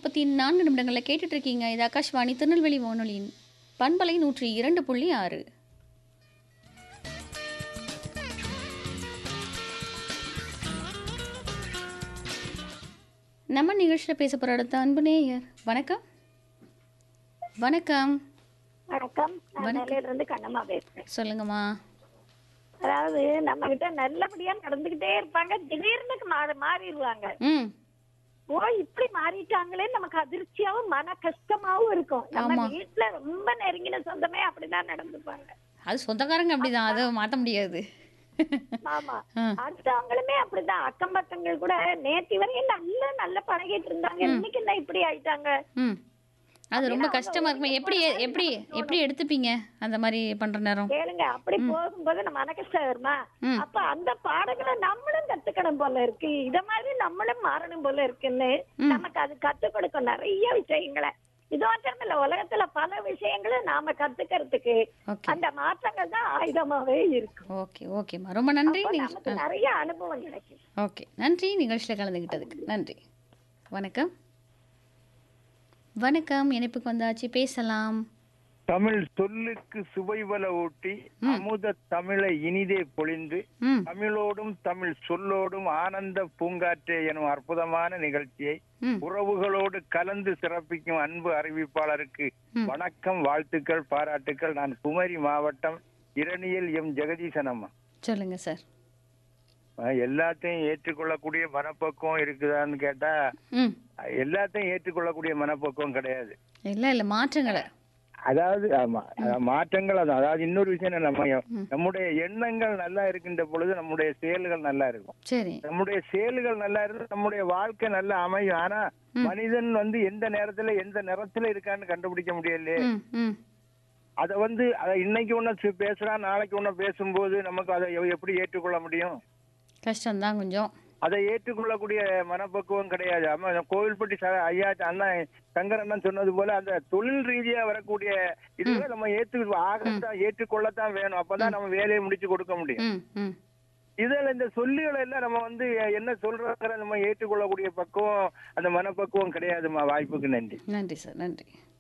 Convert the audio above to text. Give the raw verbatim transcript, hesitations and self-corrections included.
முப்பத்தி நான்கு நிமிடங்கள்ல கேட்டுட்டு இருக்கீங்க. இது ஆகாஷ்வாணி திருநெல்வேலி வானொலியின் பண்பலை நூற்றி இரண்டு புள்ளி ஆறு. நம்ம நிகழ்ச்சியில் பேச போற அடுத்த அன்பு நேயர். வணக்கம். வணக்கம். வணக்கம். நான் வணக்கம். நெல்லையில இருந்து கண்ணம்மா பேசுறேன். சொல்லுங்கம்மா. அதாவது நம்ம கிட்ட நல்லபடியா நடந்துகிட்டே இருப்பாங்க, திடீர்னு மாறி மாறிடுவாங்க. ம். ஓ இப்படி மாறிட்டாங்களே நமக்கு அதிர்ச்சியாவும் மன கஷ்டமாவும் இருக்கும். நம்ம ஆமா. வீட்டுல ரொம்ப நெருங்கின சொந்தமே அப்படிதான் நடந்துப்பாங்க. அது சொந்தக்காரங்க அப்படிதான், அதை மாற்ற முடியாது. ஆமா. ஆ. அடுத்தவங்களுமே அப்படிதான். அக்கம் பக்கங்கள் கூட நேத்தி வரையும் நல்ல நல்ல பழகிட்டு இருந்தாங்க, இன்னைக்கு என்ன இப்படி ஆயிட்டாங்க. ம். அது ரொம்ப அப்படின்னா கஷ்டமா அவங்க இருக்கும். எப்படி போனா எப்படி நமக்கு எப்படி எடுத்துப்பீங்க அந்த மாதிரி பண்ற நேரம்? கேளுங்க, அப்படி போகும்போது நம்ம மன கஷ்டம் வருமா? ம். அப்ப அந்த பாடங்களை நம்மளும் கத்துக்கணும் போல இருக்கு, இத மாதிரி நம்மளும் மாறணும் போல இருக்குன்னு ம். நமக்கு அது கத்துக் கொடுக்கும் நிறைய விஷயங்களை. இது மாத்திரம் இல்ல, உலகத்துல பல விஷயங்களை நாம கத்துக்கிறதுக்கு ஓகே அந்த மாற்றங்கள் தான் ஆயுதமாவே இருக்கும். ஓகே ஓகேம்மா, ரொம்ப நன்றி. அப்ப நீங்க நமக்கு ஆ, நிறைய அனுபவம் கிடைக்கும். ஓகே நன்றி நிகழ்ச்சியில் கலந்துக்கிட்டதுக்கு நன்றி. வணக்கம். வணக்கம், இணைப்புக்கு வந்தாச்சு, பேசலாம். தமிழ் சொல்லுக்கு சுவைவல ஊட்டி ம். அமுத தமிழை இனிதே பொழிந்து ம். தமிழோடும் தமிழ் சொல்லோடும் ஆனந்த பூங்காற்றே எனும் அற்புதமான நிகழ்ச்சியை ம். உறவுகளோடு கலந்து சிறப்பிக்கும் அன்பு அறிவிப்பாளருக்கு ம். வணக்கம், வாழ்த்துக்கள், பாராட்டுக்கள். நான் குமரி மாவட்டம் இரணியல் எம் ஜெகதீசன் அம்மா. சொல்லுங்க சார். அஹ் எல்லாத்தையும் ஏற்றுக்கொள்ளக்கூடிய மனப்பக்குவம் இருக்குதான்னு கேட்டா ம். எல்லாத்தையும் ஏற்றுக்கொள்ளக்கூடிய மனப்பக்குவம் கிடையாது. இல்லை இல்லை மாற்றங்களை. அதாவது ஆமா அஹ் மாற்றங்கள் அதான். அதாவது இன்னொரு விஷயம் என்ன, நம்ம ம். நம்முடைய எண்ணங்கள் நல்லா இருக்கின்ற பொழுது நம்முடைய செயல்கள் நல்லா இருக்கும். சரி. நம்முடைய செயல்கள் நல்லா இருந்தா நம்முடைய வாழ்க்கை நல்லா அமையும். ஆனா ம். மனிதன் வந்து எந்த நேரத்துல எந்த நிறத்துல இருக்கான்னு கண்டுபிடிக்க முடியலையே. ம். ம். அத வந்து அத இன்னைக்கு ஒண்ணு பேசுறான், நாளைக்கு ஒண்ணு பேசும்போது நமக்கு அதை எ- எப்படி ஏற்றுக்கொள்ள முடியும்? கஷ்டம்தான் கொஞ்சம். அதை ஏற்றுக்கொள்ளக்கூடிய மனப்பக்குவம் கிடையாது. ஆமா, கோவில்பட்டி ச- ஐயா அண்ணா சங்கர் அண்ணன் சொன்னது போல அந்த தொழில் ரீதியா வரக்கூடிய இதுல நம்ம ஏற்று ஆகத்தான் ஏற்றுக்கொள்ளத்தான் வேணும். அப்பதான் நம்ம வேலையை முடிச்சு கொடுக்க முடியும். ம். ம். இதுல இந்த சொல்லிகளை எல்லாம் நம்ம வந்து என்ன சொல்றாங்க நம்ம ஏற்றுக்கொள்ளக்கூடிய பக்குவம், அந்த மனப்பக்குவம் கிடையாதுமா. வாய்ப்புக்கு நன்றி. நன்றி சார், நன்றி.